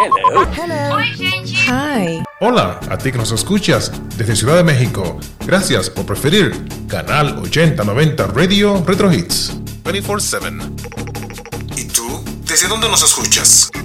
Hello. Hi. Hola, a ti que nos escuchas desde Ciudad de México. Gracias por preferir Canal 8090 Radio Retro Hits 24/7. ¿Y tú? ¿Desde dónde nos escuchas?